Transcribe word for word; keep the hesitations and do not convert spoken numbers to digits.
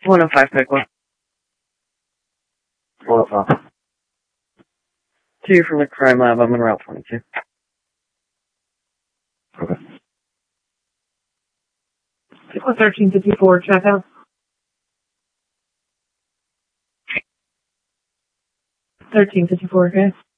one oh five, pick one. one oh five. Two from the crime lab. I'm in Route twenty-two. Okay. Pick one thirteen fifty-four, check out. thirteen fifty-four, okay.